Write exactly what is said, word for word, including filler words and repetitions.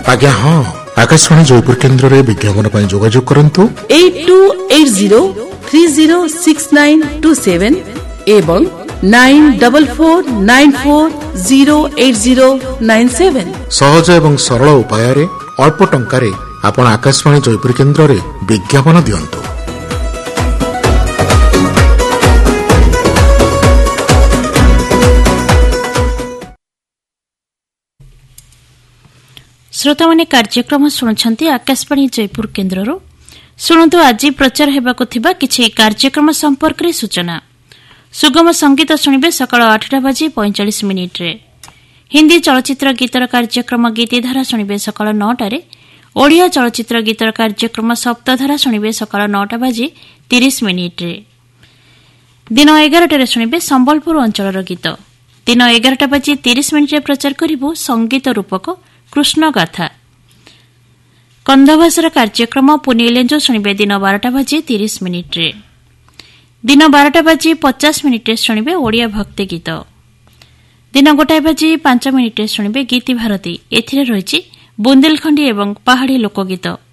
आज्ञा हाँ आकाशवाणी जयपुर केन्द्र रे विज्ञापन पर जोगाजोग करंतु eight to eight zero three zero six nine to seven एवं nine double four nine four zero eight zero nine seven. सहज एवं सरल उपाय रे अल्प टंका रे आपण आकाशवाणी जयपुर केन्द्र रे विज्ञापन दियंतु। श्रोता माने कार्यक्रम शुणुछंती आकाशवाणी जयपुर केन्द्ररो शुणुतु आज प्रचार हेबाकु थिबा किछि कार्यक्रम संपर्क रे सूचना। सुगम संगीत शुणिबे सकाळ आठटा बजे पैंचालीस मिनिट रे। हिंदी चलचित्र गीतर कार्यक्रम गीतिधारा शुणिबे सकाळ नौटा रे। ओडिया चलचित्र गीतर कार्यक्रम सप्तधारा शुणिबे सकाळ नौटा बजे तीस मिनिट रे। दिन एगारटा रे शुणिबे संबलपुर अंचलर गीत। दिन एगारटा बजे तीस मिनिट रे प्रचार करिबो संगीत रूपक कृष्ण गाथा। कंधभाषार कार्यक्रम पुनिलेंजो शुणिबे दिन बारटा बजे तीस मिनिट रे। दिन बारटा बजे पचास मिनिट शुणिबे ओडिया भक्ति गीत। दिन गोटाए बजे पांच मिनिट शुणिबे गीति भारती। एथिरे रहिछि बुंदेलखंडी एवं पहाड़ी लोकगीत।